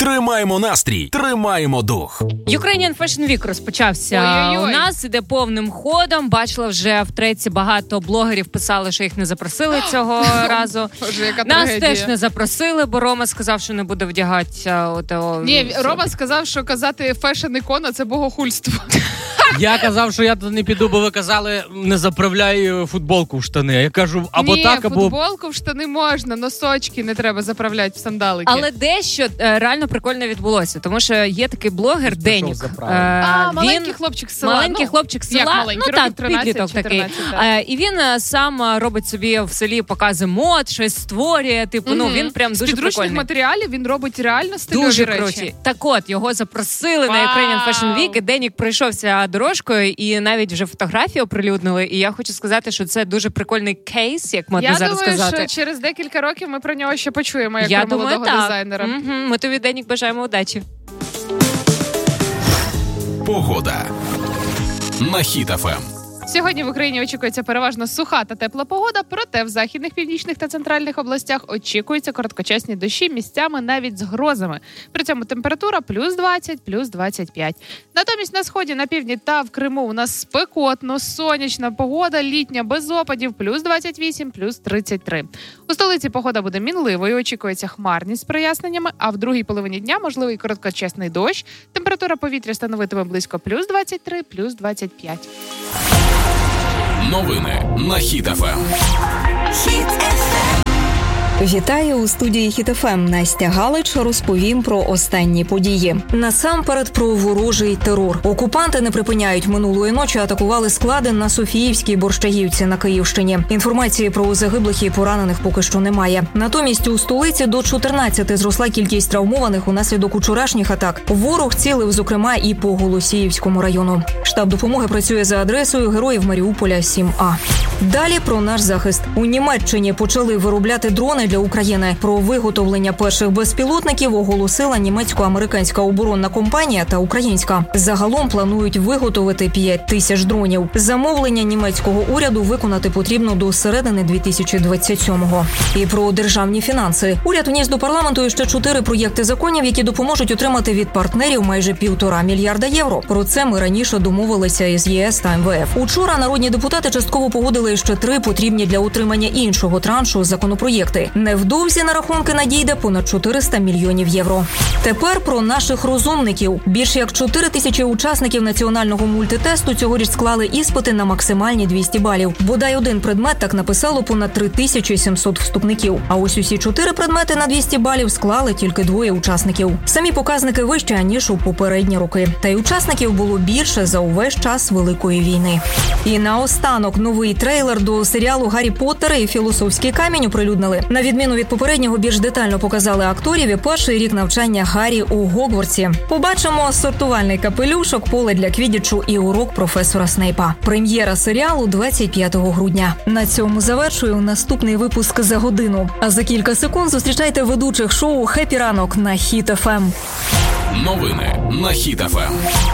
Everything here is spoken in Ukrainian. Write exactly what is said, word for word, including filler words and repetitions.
Тримаємо настрій, тримаємо дух. Ukrainian Fashion Week розпочався. Ой-ой-ой. У нас іде повним ходом. Бачила вже в треці багато блогерів писали, що їх не запросили цього разу. Боже, яка Нас трагедія. теж не запросили, бо Рома сказав, що не буде вдягатися. Ото... Ні, Рома сказав, що казати фешн-ікона – це богохульство. Я казав, що я тут не піду, бо ви казали, не заправляй футболку в штани. А я кажу, або Ні, так, або... футболку в штани можна, носочки не треба заправляти в сандалики. Але дещо е, реально прикольно відбулося, тому що є такий блогер Денік. за Е, А, він- маленький хлопчик з села. Маленький ну, хлопчик з як села, маленький? ну так, Років тринадцять, підліток такий. чотирнадцять, так. Е, і він е, сам е, робить собі в селі покази мод, щось створює, типу, ну Мгм. він прям З дуже підручних прикольний. матеріалів він робить реально стильові Дуже речі. круті. Так от, його запросили на Вау! Ukrainian Fashion Week, і Денік пройшовся дорожкою, і навіть вже фотографії оприлюднили. І я хочу сказати, що це дуже прикольний кейс, як можна Я зараз думаю, сказати. що через декілька років ми про нього ще почуємо, як Я про думаю, молодого так. дизайнера. Мгм. Ми тобі, Денік, бажаємо удачі. Погода на Хіт еф ем. Сьогодні в Україні очікується переважно суха та тепла погода, проте в західних, північних та центральних областях очікуються короткочасні дощі, місцями навіть з грозами. При цьому температура плюс двадцять, плюс двадцять п'ять. Натомість на сході, на півдні та в Криму у нас спекотно, сонячна погода, літня, без опадів, плюс двадцять вісім, плюс тридцять три. У столиці погода буде мінливою, очікується хмарність з проясненнями, а в другій половині дня можливий короткочасний дощ. Температура повітря становитиме близько плюс двадцять три, плюс двадцять п'ять. Новини на Хіт еф ем. Вітаю у студії Хіт еф ем. Настя Галич розповім про останні події. Насамперед про ворожий терор. Окупанти не припиняють. Минулої ночі атакували склади на Софіївській Борщагівці на Київщині. Інформації про загиблих і поранених поки що немає. Натомість у столиці до чотирнадцяти зросла кількість травмованих унаслідок учорашніх атак. Ворог цілив, зокрема, і по Голосіївському району. Штаб допомоги працює за адресою Героїв Маріуполя сім А. Далі про наш захист. У Німеччині почали виробляти дрони для України. Про виготовлення перших безпілотників оголосила німецько-американська оборонна компанія та українська. Загалом планують виготовити п'ять тисяч дронів. Замовлення німецького уряду виконати потрібно до середини дві тисячі двадцять сьомого. І про державні фінанси. Уряд вніс до парламенту ще чотири проєкти законів, які допоможуть отримати від партнерів майже півтора мільярда євро. Про це ми раніше домовилися із ЄС та ем ве еф. Учора народні депутати частково погодили ще три потрібні для утримання іншого траншу законопроєкти. Невдовзі на рахунки надійде понад чотириста мільйонів євро. Тепер про наших розумників. Більш як чотири тисячі учасників національного мультитесту цьогоріч склали іспити на максимальні двісті балів. Бодай один предмет так написало понад три тисячі сімсот вступників. А ось усі чотири предмети на двісті балів склали тільки двоє учасників. Самі показники вищі, аніж у попередні роки. Та й учасників було більше за увесь час Великої війни. І наостанок новий трейлер до серіалу «Гаррі Поттер» і «Філософський камінь» оприлюднили. На відміну від попереднього, більш детально показали акторів і перший рік навчання Гаррі у Гогвартсі. Побачимо сортувальний капелюшок, поле для квіддічу і урок професора Снейпа. Прем'єра серіалу двадцять п'ятого грудня. На цьому завершую наступний випуск за годину. А за кілька секунд зустрічайте ведучих шоу «Хеппі ранок» на Хіт еф ем. Новини на Хіт еф ем.